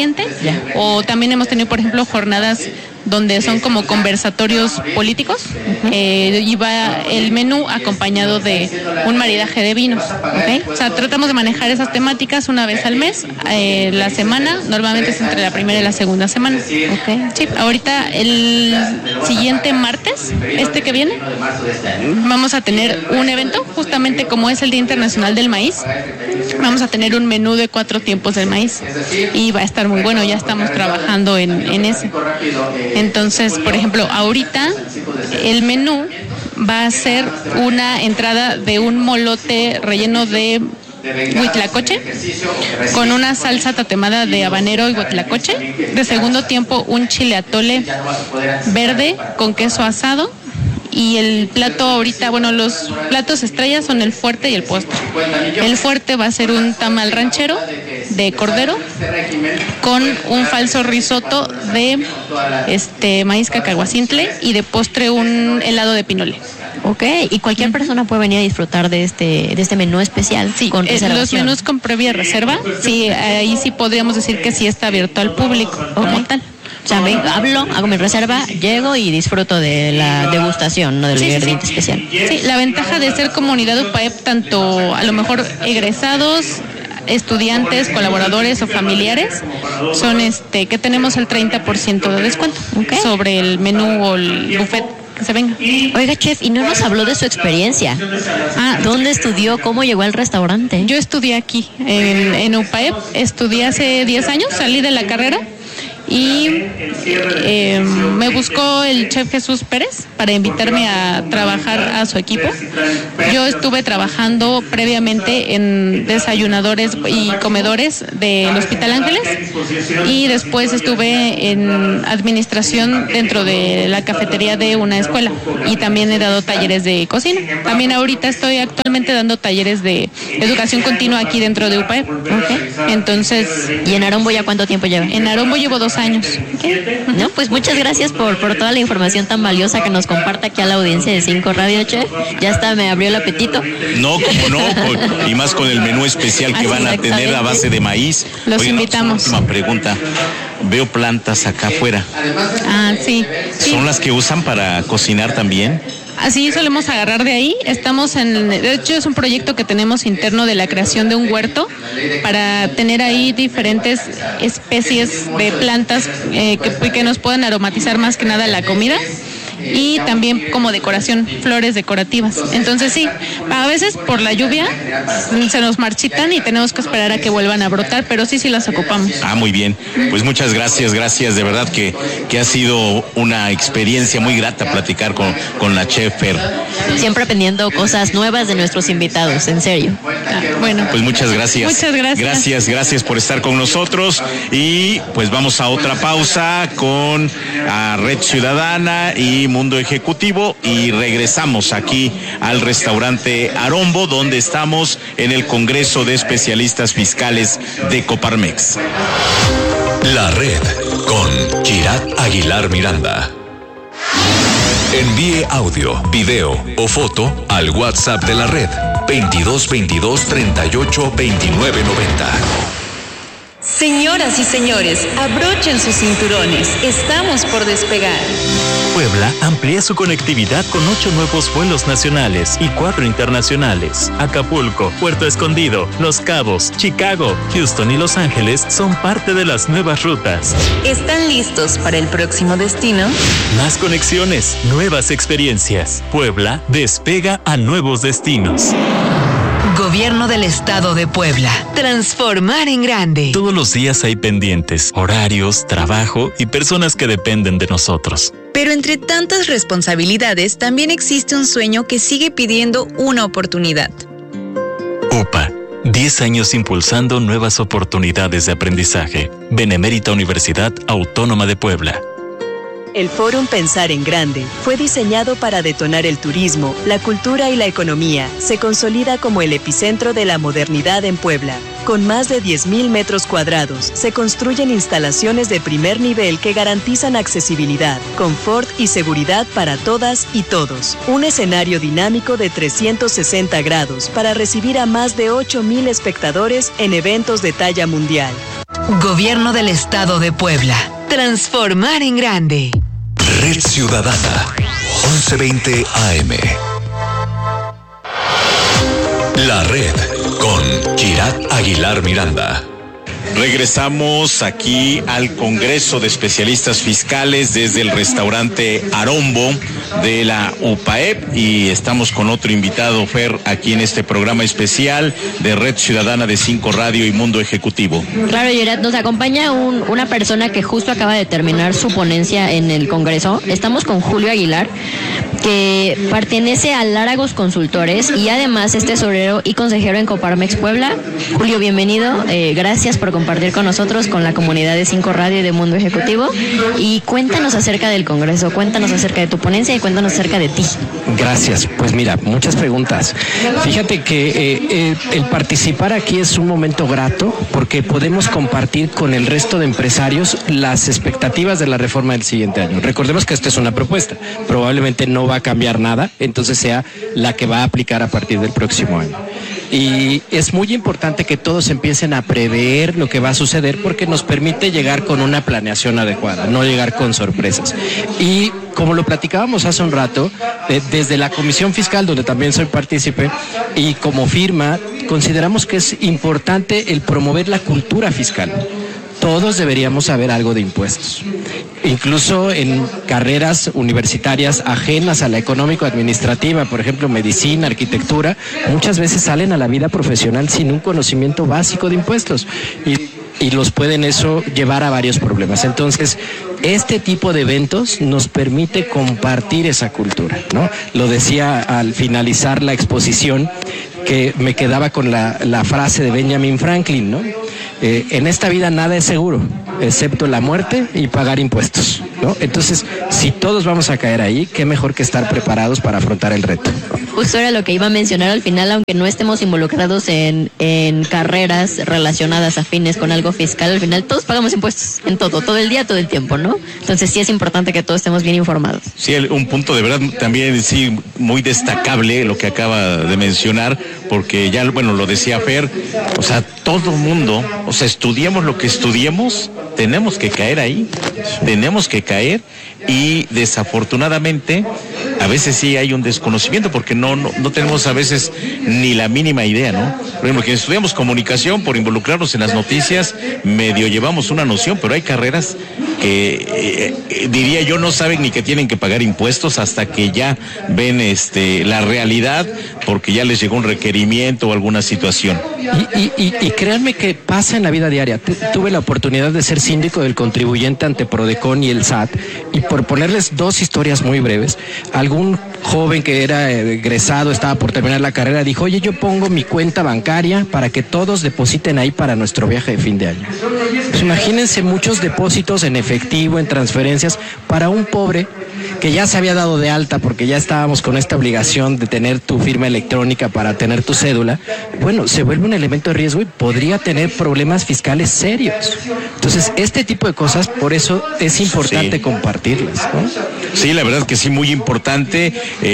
O también hemos tenido, por ejemplo, jornadas donde son como conversatorios políticos, y va el menú acompañado de un maridaje de vinos. O sea, tratamos de manejar esas temáticas una vez al mes. La semana normalmente es entre la primera y la segunda semana. Sí, ahorita el siguiente martes, que viene, vamos a tener un evento, justamente como es el Día Internacional del Maíz. Vamos a tener un menú de 4 tiempos del maíz, y va a estar muy bueno. Ya estamos trabajando en ese. Entonces, por ejemplo, ahorita el menú va a ser una entrada de un molote relleno de huitlacoche con una salsa tatemada de habanero y huitlacoche. De segundo tiempo, un chile atole verde con queso asado. Y el plato ahorita, bueno, los platos estrellas son el fuerte y el postre. El fuerte va a ser un tamal ranchero de cordero con un falso risotto de maíz cacahuacintle y de postre un helado de pinole. Ok, y cualquier persona puede venir a disfrutar de este menú especial. Sí, con reservación. Los menús con previa reserva, sí, ahí sí podríamos decir que sí está abierto al público como tal. O sea, hago mi reserva, llego y disfruto de la degustación, ¿no? Del ingrediente especial. Sí, la ventaja de ser comunidad UPAEP, tanto a lo mejor egresados, estudiantes, colaboradores o familiares, son que tenemos el 30% de descuento sobre el menú o el buffet que se venga. Oiga, chef, y no nos habló de su experiencia. ¿Dónde estudió? ¿Cómo llegó al restaurante? Yo estudié aquí, en UPAEP. Estudié hace 10 años, salí de la carrera. Y me buscó el chef Jesús Pérez para invitarme a trabajar a su equipo. Yo estuve trabajando previamente en desayunadores y comedores del Hospital Ángeles y después estuve en administración dentro de la cafetería de una escuela y también he dado talleres de cocina. También ahorita estoy actualmente dando talleres de educación continua aquí dentro de UPAEP. Entonces, ¿y en Arombo ya cuánto tiempo lleva? En Arombo llevo 2 años. No, pues muchas gracias por toda la información tan valiosa que nos comparte aquí a la audiencia de 5 Radio, chef. Ya hasta me abrió el apetito. No, como no, y más con el menú especial que van a tener a base de maíz. Los invitamos. Última pregunta. Veo plantas acá afuera. Sí. ¿Son las que usan para cocinar también? Así solemos agarrar de ahí. De hecho es un proyecto que tenemos interno de la creación de un huerto para tener ahí diferentes especies de plantas que nos puedan aromatizar más que nada la comida. Y también como decoración, flores decorativas. Entonces sí, a veces por la lluvia se nos marchitan y tenemos que esperar a que vuelvan a brotar, pero sí las ocupamos. Muy bien. Pues muchas gracias, de verdad que ha sido una experiencia muy grata platicar con la chef Fer. Siempre aprendiendo cosas nuevas de nuestros invitados, en serio. Bueno. Pues muchas gracias. Muchas gracias. Gracias por estar con nosotros y pues vamos a otra pausa con Red Ciudadana y Mundo Ejecutivo y regresamos aquí al restaurante Arombo, donde estamos en el Congreso de Especialistas Fiscales de Coparmex. La Red con Kirat Aguilar Miranda. Envíe audio, video o foto al WhatsApp de la Red 2222 38 29 90. Señoras y señores, abrochen sus cinturones. Estamos por despegar. Puebla amplía su conectividad con 8 nuevos vuelos nacionales y 4 internacionales. Acapulco, Puerto Escondido, Los Cabos, Chicago, Houston y Los Ángeles son parte de las nuevas rutas. ¿Están listos para el próximo destino? Más conexiones, nuevas experiencias. Puebla despega a nuevos destinos. Gobierno del Estado de Puebla. Transformar en grande. Todos los días hay pendientes, horarios, trabajo y personas que dependen de nosotros. Pero entre tantas responsabilidades también existe un sueño que sigue pidiendo una oportunidad. UPA, 10 años impulsando nuevas oportunidades de aprendizaje. Benemérita Universidad Autónoma de Puebla. El Fórum Pensar en Grande fue diseñado para detonar el turismo, la cultura y la economía. Se consolida como el epicentro de la modernidad en Puebla. Con más de 10,000 metros cuadrados, se construyen instalaciones de primer nivel que garantizan accesibilidad, confort y seguridad para todas y todos. Un escenario dinámico de 360 grados para recibir a más de 8,000 espectadores en eventos de talla mundial. Gobierno del Estado de Puebla. Transformar en grande. Red Ciudadana, 1120 AM. La Red con Kirat Aguilar Miranda. Regresamos aquí al Congreso de Especialistas Fiscales desde el restaurante Arombo de la UPAEP y estamos con otro invitado, Fer, aquí en este programa especial de Red Ciudadana de 5 Radio y Mundo Ejecutivo. Claro, Yerat, nos acompaña una persona que justo acaba de terminar su ponencia en el Congreso. Estamos con Julio Aguilar, que pertenece a Láragos Consultores y además es tesorero y consejero en Coparmex Puebla. Julio, bienvenido. Gracias por compartir con nosotros, con la comunidad de 5 Radio y de Mundo Ejecutivo. Y cuéntanos acerca del Congreso, cuéntanos acerca de tu ponencia y cuéntanos acerca de ti. Gracias. Pues mira, muchas preguntas. Fíjate que el participar aquí es un momento grato porque podemos compartir con el resto de empresarios las expectativas de la reforma del siguiente año. Recordemos que esta es una propuesta. Probablemente no va a cambiar nada, entonces sea la que va a aplicar a partir del próximo año. Y es muy importante que todos empiecen a prever lo que va a suceder porque nos permite llegar con una planeación adecuada, no llegar con sorpresas. Y como lo platicábamos hace un rato, desde la Comisión Fiscal, donde también soy partícipe, y como firma, consideramos que es importante el promover la cultura fiscal. Todos deberíamos saber algo de impuestos. Incluso en carreras universitarias ajenas a la económico-administrativa, por ejemplo, medicina, arquitectura, muchas veces salen a la vida profesional sin un conocimiento básico de impuestos y los pueden eso llevar a varios problemas. Entonces, este tipo de eventos nos permite compartir esa cultura, ¿no? Lo decía al finalizar la exposición, que me quedaba con la frase de Benjamin Franklin, ¿no? En esta vida nada es seguro, excepto la muerte y pagar impuestos, ¿no? Entonces, si todos vamos a caer ahí, qué mejor que estar preparados para afrontar el reto. Justo era lo que iba a mencionar al final, aunque no estemos involucrados en carreras relacionadas afines con algo fiscal, al final todos pagamos impuestos, en todo el día, todo el tiempo, ¿no? Entonces sí es importante que todos estemos bien informados. Sí, un punto de verdad también sí muy destacable lo que acaba de mencionar, porque ya, bueno, lo decía Fer, o sea, todo mundo, o sea, estudiemos lo que estudiemos, tenemos que caer ahí, tenemos que caer y desafortunadamente a veces sí hay un desconocimiento porque no tenemos a veces ni la mínima idea, ¿no? Por ejemplo, que estudiamos comunicación por involucrarnos en las noticias, medio llevamos una noción, pero hay carreras que diría yo no saben ni que tienen que pagar impuestos hasta que ya ven la realidad porque ya les llegó un requerimiento o alguna situación. Y créanme que pasa en la vida diaria. Tuve la oportunidad de ser síndico del contribuyente ante Prodecon y el SAT, y por ponerles dos historias muy breves, algún joven que era egresado, estaba por terminar la carrera, dijo, oye, yo pongo mi cuenta bancaria para que todos depositen ahí para nuestro viaje de fin de año. Pues imagínense muchos depósitos en efectivo, en transferencias, para un pobre que ya se había dado de alta porque ya estábamos con esta obligación de tener tu firma electrónica para tener tu cédula. Bueno, se vuelve un elemento de riesgo y podría tener problemas fiscales serios. Entonces, este tipo de cosas, por eso es importante compartirlas, ¿no? Sí, la verdad que sí, muy importante.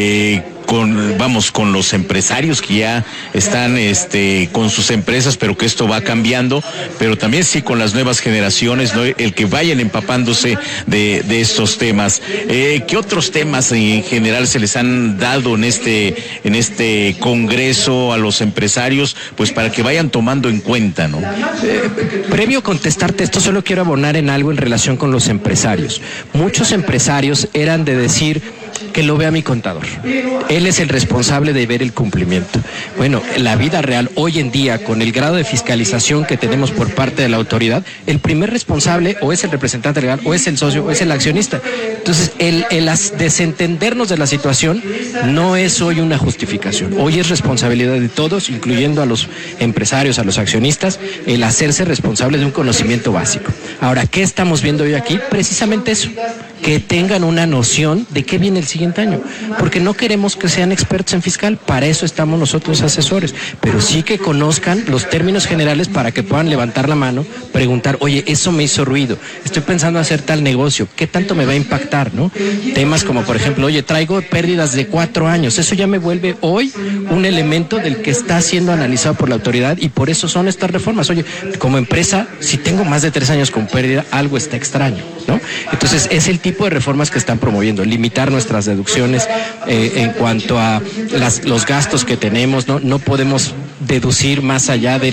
Con los empresarios que ya están con sus empresas, pero que esto va cambiando, pero también sí con las nuevas generaciones, ¿no? El que vayan empapándose de estos temas. ¿Qué otros temas en general se les han dado en este congreso a los empresarios, pues para que vayan tomando en cuenta, ¿no? Previo a contestarte esto, solo quiero abonar en algo en relación con los empresarios. Muchos empresarios eran de decir que lo vea mi contador. Él es el responsable de ver el cumplimiento. Bueno, en la vida real, hoy en día, con el grado de fiscalización que tenemos por parte de la autoridad, el primer responsable o es el representante legal, o es el socio, o es el accionista. Entonces, el desentendernos de la situación no es hoy una justificación. Hoy es responsabilidad de todos, incluyendo a los empresarios, a los accionistas, el hacerse responsable de un conocimiento básico. Ahora, ¿qué estamos viendo hoy aquí? Precisamente eso, que tengan una noción de qué viene el siguiente año, porque no queremos que sean expertos en fiscal, para eso estamos nosotros asesores, pero sí que conozcan los términos generales para que puedan levantar la mano, preguntar, oye, eso me hizo ruido, estoy pensando hacer tal negocio, ¿qué tanto me va a impactar, no? Temas como, por ejemplo, oye, traigo pérdidas de 4 años, eso ya me vuelve hoy un elemento del que está siendo analizado por la autoridad y por eso son estas reformas. Oye, como empresa, si tengo más de 3 años con pérdida, algo está extraño, ¿no? Entonces, es el tipo de reformas que están promoviendo, limitar nuestras deducciones en cuanto a los gastos que tenemos, no podemos deducir más allá del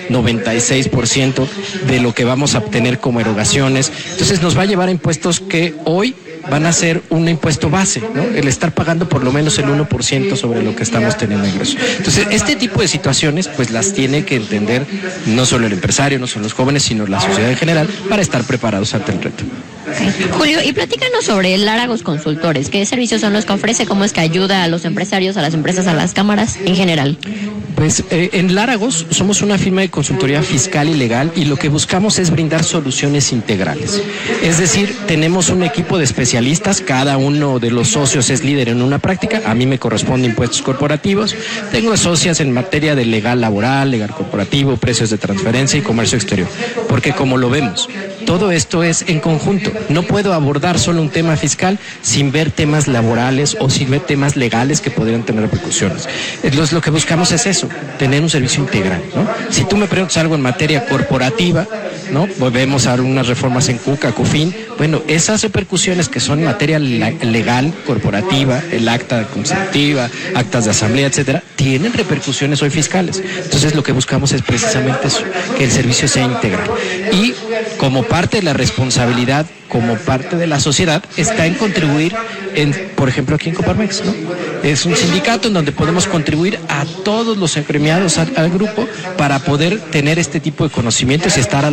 96% de lo que vamos a obtener como erogaciones. Entonces nos va a llevar a impuestos que hoy van a ser un impuesto base, ¿no? El estar pagando por lo menos el 1% sobre lo que estamos teniendo ingresos. Entonces, este tipo de situaciones, pues las tiene que entender no solo el empresario, no solo los jóvenes, sino la sociedad en general, para estar preparados ante el reto. Julio, y platícanos sobre Láragos Consultores. ¿Qué servicios son los que ofrece? ¿Cómo es que ayuda a los empresarios, a las empresas, a las cámaras en general? Pues en Láragos somos una firma de consultoría fiscal y legal y lo que buscamos es brindar soluciones integrales. Es decir, tenemos un equipo de especialistas, cada uno de los socios es líder en una práctica, a mí me corresponde impuestos corporativos, tengo socias en materia de legal laboral, legal corporativo, precios de transferencia y comercio exterior, porque como lo vemos, todo esto es en conjunto. No puedo abordar solo un tema fiscal sin ver temas laborales o sin ver temas legales que podrían tener repercusiones. Entonces, lo que buscamos es eso, tener un servicio integral, ¿no? Si tú me preguntas algo en materia corporativa, ¿no? Volvemos a unas reformas en CUCA, CUFIN. Bueno, esas repercusiones que son en materia legal, corporativa, el acta constitutiva, actas de asamblea, etcétera, tienen repercusiones hoy fiscales. Entonces, lo que buscamos es precisamente eso, que el servicio sea integral. Y como parte de la responsabilidad, como parte de la sociedad, está en contribuir, por ejemplo, aquí en Coparmex, ¿no? Es un sindicato en donde podemos contribuir a todos los agremiados al grupo para poder tener este tipo de conocimientos y estar a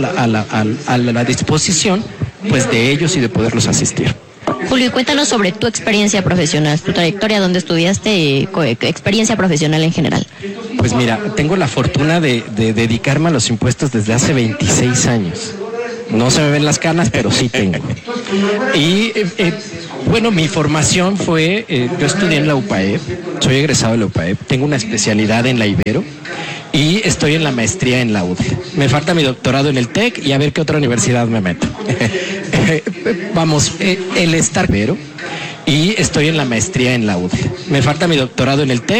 la disposición, pues, de ellos y de poderlos asistir. Julio, cuéntanos sobre tu experiencia profesional, tu trayectoria, dónde estudiaste, experiencia profesional en general. Pues mira, tengo la fortuna de dedicarme a los impuestos desde hace 26 años. No se me ven las canas, pero sí tengo. Y bueno, mi formación fue, yo estudié en la UPAEP, soy egresado de la UPAEP, tengo una especialidad en la Ibero y estoy en la maestría en la UDLA. Me falta mi doctorado en el TEC y a ver qué otra universidad me meto. Vamos, el estar Ibero y estoy en la maestría en la UDLA. Me falta mi doctorado en el TEC.